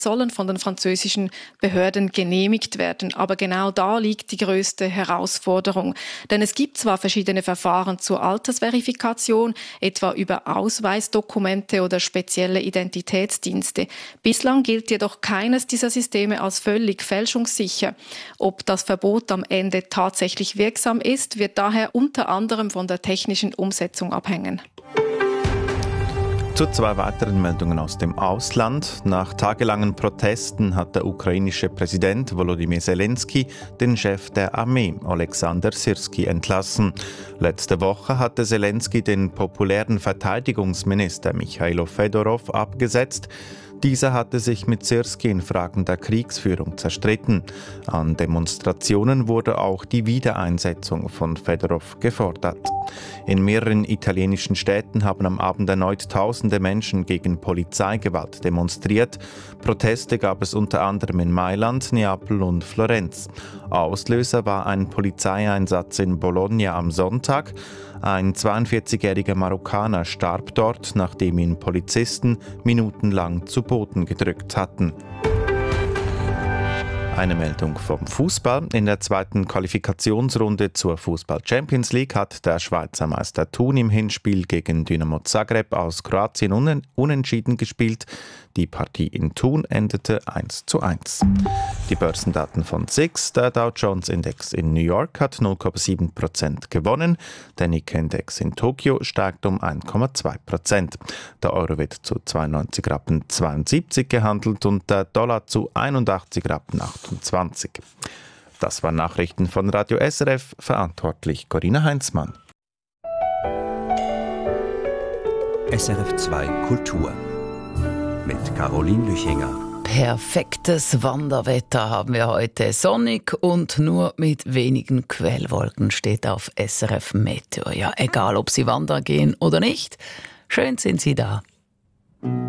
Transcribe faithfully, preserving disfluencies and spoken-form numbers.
sollen von den französischen Behörden genehmigt werden. Aber genau da liegt die größte Herausforderung. Denn es gibt zwar verschiedene Verfahren zur Altersverifikation, etwa über Ausweisdokumente oder spezielle Identitätsdienste. Bislang gilt jedoch keines dieser Systeme als völlig fälschungssicher. Ob das Verbot am Ende tatsächlich wirksam ist, wird daher unter anderem von der technischen Umsetzung abhängen. Zu zwei weiteren Meldungen aus dem Ausland. Nach tagelangen Protesten hat der ukrainische Präsident Volodymyr Zelensky den Chef der Armee, Oleksandr Syrskyi, entlassen. Letzte Woche hatte Zelensky den populären Verteidigungsminister Michailo Fedorov abgesetzt. Dieser hatte sich mit Syrskyi in Fragen der Kriegsführung zerstritten. An Demonstrationen wurde auch die Wiedereinsetzung von Fedorov gefordert. In mehreren italienischen Städten haben am Abend erneut tausende Menschen gegen Polizeigewalt demonstriert. Proteste gab es unter anderem in Mailand, Neapel und Florenz. Auslöser war ein Polizeieinsatz in Bologna am Sonntag. Ein zweiundvierzigjähriger Marokkaner starb dort, nachdem ihn Polizisten minutenlang zu Boden gedrückt hatten. Eine Meldung vom Fußball. In der zweiten Qualifikationsrunde zur Fußball-Champions League hat der Schweizer Meister Thun im Hinspiel gegen Dynamo Zagreb aus Kroatien unen- unentschieden gespielt. Die Partie in Thun endete eins zu eins. Die Börsendaten von S I X. Der Dow Jones Index in New York hat null Komma sieben Prozent gewonnen. Der Nikkei-Index in Tokio steigt um eins Komma zwei Prozent. Der Euro wird zu zweiundneunzig Rappen zweiundsiebzig gehandelt und der Dollar zu einundachtzig Rappen achtundzwanzig. Das waren Nachrichten von Radio S R F, verantwortlich Corinna Heinzmann. S R F zwei Kultur mit Caroline Lüchinger. Perfektes Wanderwetter haben wir heute. Sonnig und nur mit wenigen Quellwolken steht auf S R F Meteo. Ja, egal ob Sie wandern gehen oder nicht, schön sind Sie da.